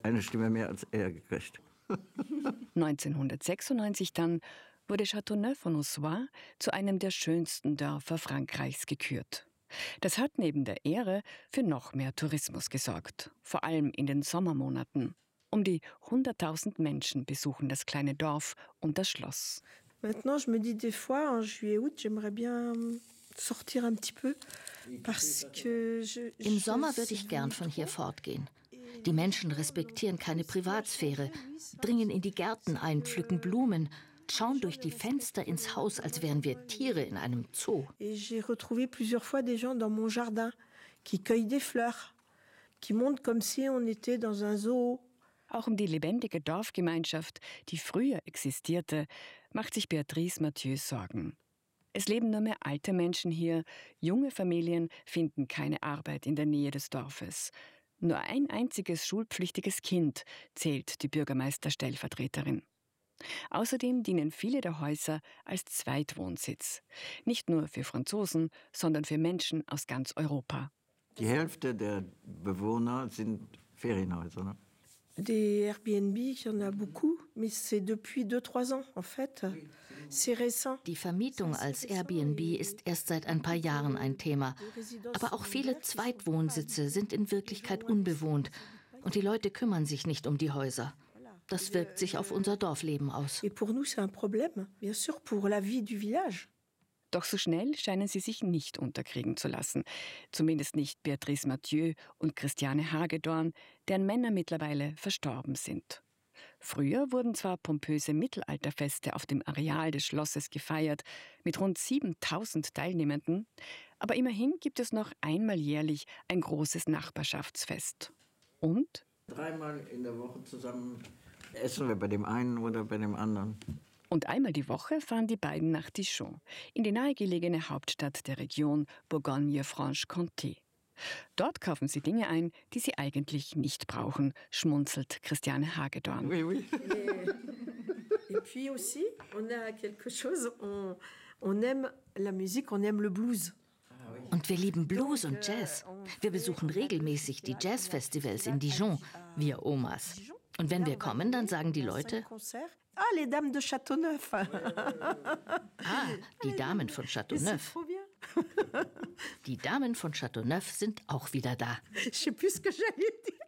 Eine Stimme mehr als er gekriegt. 1996 dann wurde Châteauneuf-en-Auxois zu einem der schönsten Dörfer Frankreichs gekürt. Das hat neben der Ehre für noch mehr Tourismus gesorgt, vor allem in den Sommermonaten. Um die 100.000 Menschen besuchen das kleine Dorf und das Schloss. Maintenant, je me dis des fois, en juillet, août, j'aimerais bien sortir un petit peu, parce que Im Sommer würde ich gern von hier fortgehen. Die Menschen respektieren keine Privatsphäre, dringen in die Gärten ein, pflücken Blumen, schauen durch die Fenster ins Haus, als wären wir Tiere in einem Zoo. Et j'ai retrouvé plusieurs fois des gens dans mon jardin qui cueillent des fleurs, qui montent comme si on était dans un zoo. Auch um die lebendige Dorfgemeinschaft, die früher existierte, macht sich Béatrice Mathieu Sorgen. Es leben nur mehr alte Menschen hier, junge Familien finden keine Arbeit in der Nähe des Dorfes. Nur ein einziges schulpflichtiges Kind zählt die Bürgermeisterstellvertreterin. Außerdem dienen viele der Häuser als Zweitwohnsitz. Nicht nur für Franzosen, sondern für Menschen aus ganz Europa. Die Hälfte der Bewohner sind Ferienhäuser. Ne? Des Airbnb, il y en a beaucoup, mais c'est depuis 2-3 ans en fait. C'est récent. Die Vermietung als Airbnb ist erst seit ein paar Jahren ein Thema. Aber auch viele Zweitwohnsitze sind in Wirklichkeit unbewohnt. Und die Leute kümmern sich nicht um die Häuser. Das wirkt sich auf unser Dorfleben aus. Et pour nous, c'est un problème, bien sûr, pour la vie du village. Doch so schnell scheinen sie sich nicht unterkriegen zu lassen. Zumindest nicht Béatrice Mathieu und Christiane Hagedorn, deren Männer mittlerweile verstorben sind. Früher wurden zwar pompöse Mittelalterfeste auf dem Areal des Schlosses gefeiert, mit rund 7.000 Teilnehmenden, aber immerhin gibt es noch einmal jährlich ein großes Nachbarschaftsfest. Und? 3-mal in der Woche zusammen essen wir bei dem einen oder bei dem anderen. Und einmal die Woche fahren die beiden nach Dijon, in die nahegelegene Hauptstadt der Region Bourgogne-Franche-Comté. Dort kaufen sie Dinge ein, die sie eigentlich nicht brauchen, schmunzelt Christiane Hagedorn. Oui, oui. Et puis aussi, on a quelque chose, on aime la musique, on aime le blues. Und wir lieben Blues und Jazz. Wir besuchen regelmäßig die Jazzfestivals in Dijon, wir Omas. Und wenn wir kommen, dann sagen die Leute: Ah, les Dames de Châteauneuf. Ah, die Damen von Châteauneuf. Die Damen von Châteauneuf sind auch wieder da. Je sais plus ce que j'allais dire.